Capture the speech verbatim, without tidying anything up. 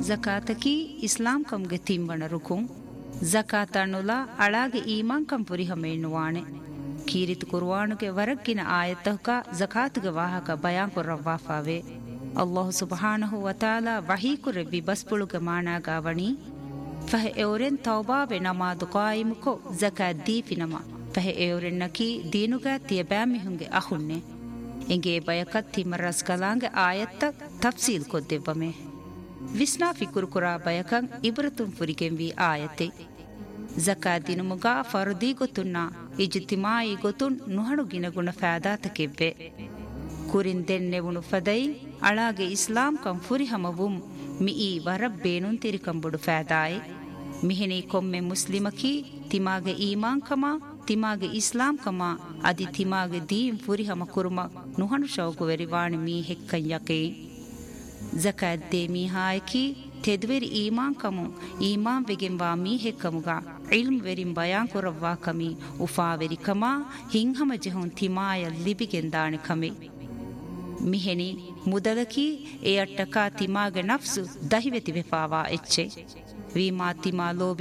ಜಕಾತಕಿ ಇಸ್ಲಾಂ ಕಂಗೆ ತಿಂಬಣ ರುಕುಂ ಜಕಾತ ಅನ್ನುಲ ಅಳಾಗೆ ಈಮಾನ್ ಕಂ ಪುರಿ ಹಮೇನುವಾಣೆ ಕೀರಿತು ಕುರ್ವಾನುಗೆ ವರಕ್ಕಿನ ಆಯತ್ತಹುಕ ಜಕಾತುಗೆ ವಾಹಕ ಬಯಾನ್ ಕೊರ್ರವ್ವಾಫಾವೆ ಅಲ್ಲಾಹು ಸುಬ್ಹಾನಹು ವತಾಲ ವಹೀಕುರೆ ವಿಬಸ್ಪುಳುಗೆ ಮಾನಾಗಾವಣಿ ಫಹೆ ಎವರೆನ್ ತೌಬಾವೆ ನಮಾದು ಕಾಯಿಮುಕೊ ಜಕಾತ್ ದೀಫಿನಮ ಫಹೆ ಎವರೆನ್ ನಕಿ ದೀನುಗ ತಿಯಬ್ಯಾಮಿಹುಂಗೆ ಅಹುನ್ನೆ ಎಂಗೆ ಬಯಕತ್ ತಿಮರಸ್ ಕಲಾಂಗೆ ಆಯತ್ತ ತಫ್ಸೀಲ್ ಕೊದ್ದೆವ್ವಮೆ ವಿಸ್ನಾ ಫಿಕುರು ಕುರಾ ಬಯಕಂ ಇಬ್ರತುಂ ಫುರಿಗೆಂ ವಿ ಆಯತೆ ಜಕಾತ್ ದಿನುಮುಗ ಫರ್ದಿ ಗೊತುನ್ನ ಇಜ್ತಿಮಾಯಿ ಗೊತುನ್ ನುಹಣು ಗಿನಗುಣ ಫಾದಾತಕೆವ್ವೆ ಕುರಿನ್ ದೆನ್ನೆವುಣು ಫದೈ ಅಳಾಗೆ ಇಸ್ಲಾಂ ಕಂ ಫುರಿ ಹಮವುಂ ಮಿಯಿ ವರಬ್ ಬೇನುನ್ ತಿರಿಕಂಬುಡು ಫಾದಾಯಿ ಮಿಹಿನಿ ಕೊಮ್ಮೆ ಮುಸ್ಲಿಮಕಿ ತಿಮಾಗೆ ಈಮಾನ್ ಕಮ ತಿಮಾಗೆ ಇಸ್ಲಾಂ ಕಮ ಅದಿ ತಿಮಾಗೆ ದೀನ್ ಫುರಿ ಹಮ ಕುರುಮ ನುಹಣು ಶೌಕು ವೆರಿವಾಣಿ ಮೀ ಹೆಕ್ಕಂ ಯಕೇ ಜಕಾತ್ ದೇ ಮೀಹಾಯಕಿ ತೆದ್ವೆರಿ ಈಮಾನ್ ಕಮು ಈಮಾನ್ ವೆಗೆಂ ವಾ ಮೀ ಹೆಕ್ಕಮುಗ ಇಲ್ಮ್ ವೆರಿಂ ಬಯಾನ್ ಕೊರವ್ವಾ ಕಮಿ ಉಫಾವೆರಿ ಕಮ ಹಿಂಹಮ ಜೆಹುನ್ ತಿಮಾಯ ಲಿಬಿಗೆಂ ದಾಣೆ ಕಮೆ ಮಿಹೆನಿ ಮುದಲಕಿ ಎ ಅಟ್ಟಕ ತಿಮಾಗೆ ನಫ್ಸು ದಹಿವೆತಿ ವೆಫಾವಾ ಎಚ್ಚೆ ವೀಮಾ ತಿಮಾ ಲೋಬಿ